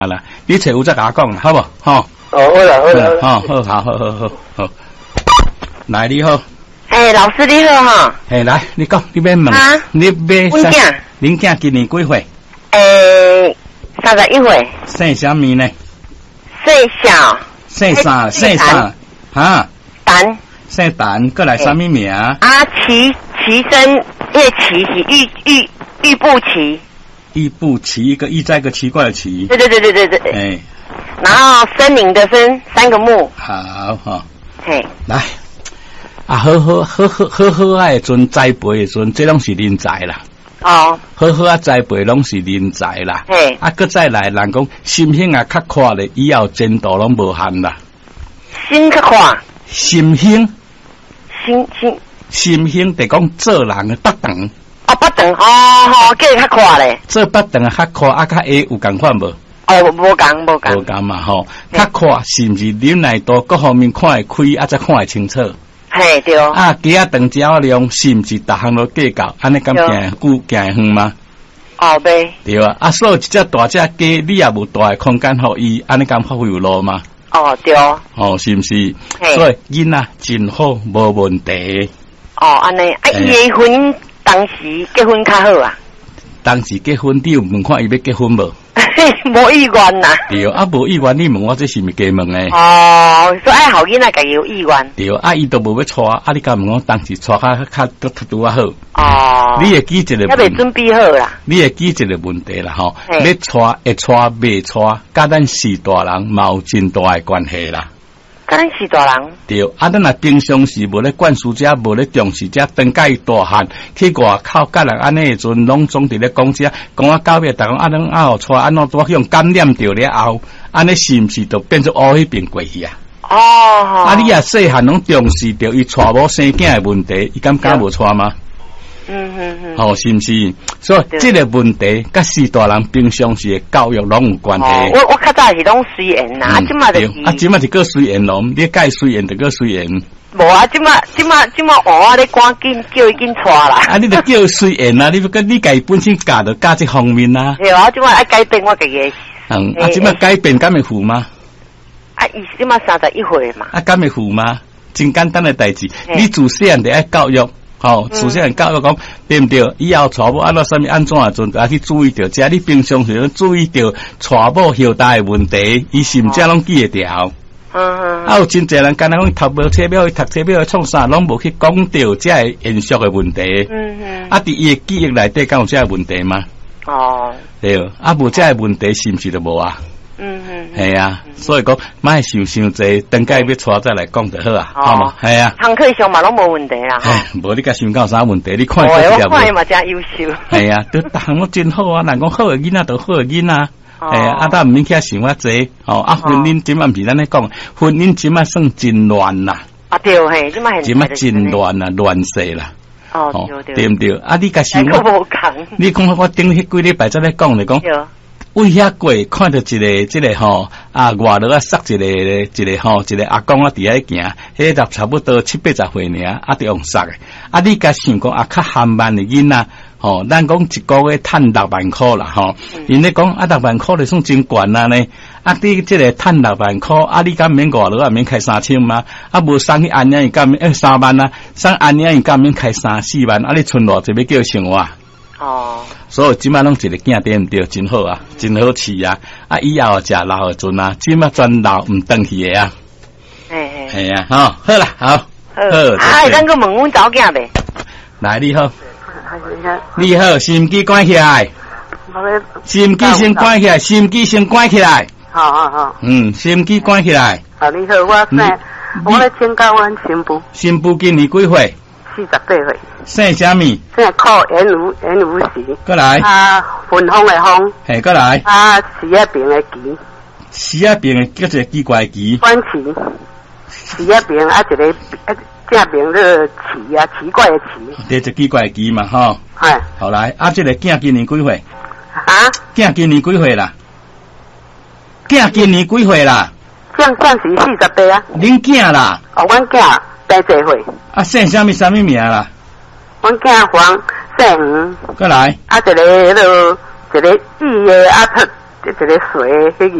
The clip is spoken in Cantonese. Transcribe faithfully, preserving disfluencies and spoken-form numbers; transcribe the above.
好啦，你找有再甲我讲啦，好无？吼。 哦，好啦，好啦， 好，好，好，好，好，好，好。来，你好。 哎，老师你好哈。 哎，来，你讲，你要问， 啊、 你要阮囝， 恁囝今年几岁？ 诶，三十一岁。 姓啥名呢？ 姓小。 姓啥？姓啥？哈？ 蛋。 姓蛋，过来啥物名？啊， 齐齐生，那齐是玉玉玉布齐。 玉布齐，一个玉在一个奇怪的奇。 对对对对对对。 哎。 然后森林的森，三个木。 好哈。 嘿。 来。啊，好好好好好好啊！阵栽培的阵，这拢是人才啦。 哦。好好啊，栽培拢是人才啦。 嘿。 啊，搁再来，人讲心性啊较快咧，以后前途拢无限啦。 心较快。 心性。 心心。 心性得讲做人的八长。 哦，八长，哦吼，叫较快咧。 做八长较快，啊较会有共款无？ 哦，无共无共。 无共嘛吼，较快是毋是忍耐度各方面看会开，啊才看会清楚。 嘿，对。 啊，鸡啊长鸟量是毋是逐项都计较？安尼敢行久行远吗？ 哦，对。 对啊，啊，所以一只大只鸡，你也无大的空间互伊，安尼敢发挥有路吗？ 哦，对。 哦，是毋是？所以囡仔真好，无问题。 哦，安尼啊，伊的婚当时结婚较好啊。 当时结婚，你有问看伊要结婚无？ 无意愿呐。 对，啊无意愿，你问我这是毋是假问诶？ 哦，所以爱好囡仔家己有意愿。 对，啊伊都无要娶，啊你敢问我当时娶较较拄拄啊好？ 哦。你会记一个？ 还未准备好啦。 你会记一个问题啦吼，要娶会娶未娶，甲咱四大人嘛有真大诶关系啦。 甲咱四大人。对， 啊咱若平常时无咧灌输者，无咧重视者，等甲伊大汉去外口甲人安尼诶阵，拢总伫咧讲者，讲啊到尾，逐讲啊咱啊互娶，安怎拄去用感染着了后，安尼是毋是就变做乌迄边过去啊？哦。啊，你啊细汉拢重视着伊娶某生囝诶问题，伊敢敢无娶吗？嗯嗯嗯。哦，是毋是？所以这个问题，甲四大人平常时诶教育拢有关系。 哦、我我较早是拢随缘呐，啊，即马就是啊，即马是个随缘咯，你该随缘就个随缘。 无啊，即马即马即马换啊，你赶紧叫伊紧娶啦。 啊，你著叫随缘啊，你个你家本身教着教这方面啊。 对啊，即马爱改变我家己。 嗯，啊，即马改变敢会负吗？ 啊，伊即马三十一岁嘛。 啊，敢会负吗？真简单诶代志，你自细汉就爱教育。吼，首先人教育讲对毋对？以后娶某安怎啥物安怎啊？阵要去注意着，只要你平常时注意着娶某后代诶问题，伊是毋只拢记会牢。嗯嗯。啊，有真侪人干那讲读无册表去读册表去创啥，拢无去讲着这个现实诶问题。嗯嗯。啊，伫伊诶记忆内底敢有这个问题吗？哦。对，啊，无这个问题是毋是就无啊？嗯嗯，系啊，所以讲莫想伤济，等下要娶再来讲就好啊，好嘛？系啊， 堂课上嘛拢无问题啦。 唉，无你甲想到啥问题？你看伊我看伊嘛真优秀。 系啊，都逐项都真好啊！人讲好诶囡仔就好诶囡仔，系啊，啊，咱毋免遐想遐济哦。啊，婚姻即嘛毋是咱咧讲，婚姻即嘛算真乱啦。 啊对嘿，即嘛即嘛真乱啦，乱世啦。 哦对对，对唔对？啊，你甲想我， 你讲我顶迄几礼拜才咧讲咧讲。为遐过看到一个即个吼啊外头啊塞一个一个吼一个阿公啊伫遐行，迄个差不多七八十岁尔，啊伫用塞诶。啊你甲想讲啊较含慢诶囡仔，吼咱讲一个月趁六万箍啦吼，因咧讲啊六万箍就算真悬啊呢。啊你即个趁六万箍，啊你敢免外头啊免开三千吗？啊无送去安尼伊敢免三万啊，送安尼伊敢免开三四万，啊你存偌济要叫生活？哦。所以即摆拢一个囝对毋对？真好啊，真好饲啊！啊，以后食老诶阵啊，即摆全老毋转去诶啊！嘿嘿，系啊，吼，好啦，好，好， 啊，咱个问阮查某囝呗。 来，你好，你好，收音机关起来，收音机先关起来，收音机先关起来。 好好好。 嗯，收音机关起来。 啊，你好，我姓，我咧请教阮新妇。 新妇今年几岁？ 四十八岁。 姓啥物？ 姓寇，言无言无时。 过来。啊， 分封的封。 嘿，过来。 啊，时一边的旗。 时一边的叫做奇怪旗。 官旗。时一边啊，一个啊正边个旗啊，奇怪的旗。 这就奇怪旗嘛，吼。 系。 好来，啊，这个囝今年几岁？ 啊？ 囝今年几岁啦？囝今年几岁啦？ 囝囝是四十八啊。 恁囝啦？ 哦，阮囝大侪岁。 啊，姓啥物啥物名啦？ 阮囝黄姓吴。 过来。 啊，一个迄落一个义的啊， 这一个水迄